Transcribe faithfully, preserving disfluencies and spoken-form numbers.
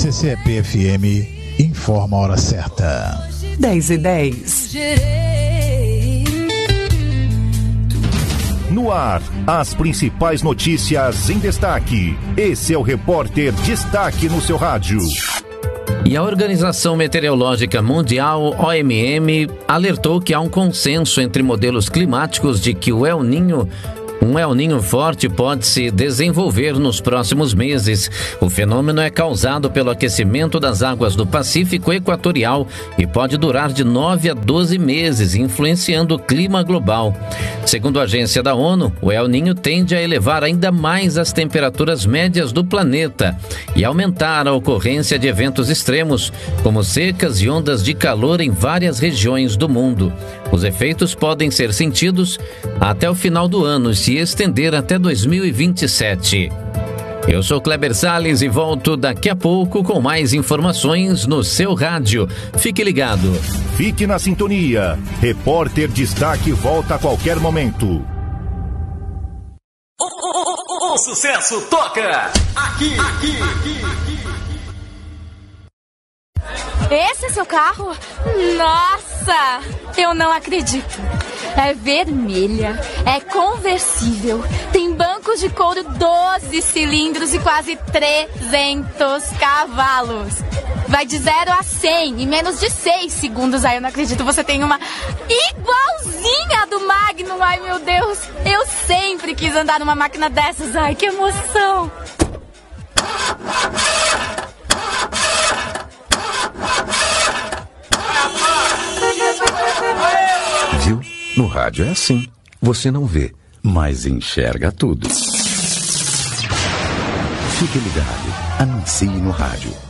C C P F M informa a hora certa. dez e dez. No ar, as principais notícias em destaque. Esse é o Repórter Destaque no seu rádio. E a Organização Meteorológica Mundial, O M M, alertou que há um consenso entre modelos climáticos de que o El Niño Um El Niño forte pode se desenvolver nos próximos meses. O fenômeno é causado pelo aquecimento das águas do Pacífico Equatorial e pode durar de nove a doze meses, influenciando o clima global. Segundo a agência da ONU, o El Niño tende a elevar ainda mais as temperaturas médias do planeta e aumentar a ocorrência de eventos extremos, como secas e ondas de calor em várias regiões do mundo. Os efeitos podem ser sentidos até o final do ano e se estender até dois mil e vinte e sete. Eu sou Kleber Salles e volto daqui a pouco com mais informações no seu rádio. Fique ligado. Fique na sintonia. Repórter Destaque volta a qualquer momento. O, o, o, o sucesso toca aqui, aqui, aqui, aqui. Esse é seu carro? Nossa, eu não acredito. É vermelha, é conversível, tem bancos de couro, doze cilindros e quase trezentos cavalos. Vai de zero a cem em menos de seis segundos. Ai, eu não acredito, você tem uma igualzinha do Magnum. Ai, meu Deus, eu sempre quis andar numa máquina dessas. Ai, que emoção. Viu? No rádio é assim. Você não vê, mas enxerga tudo. Fique ligado. Anuncie no rádio.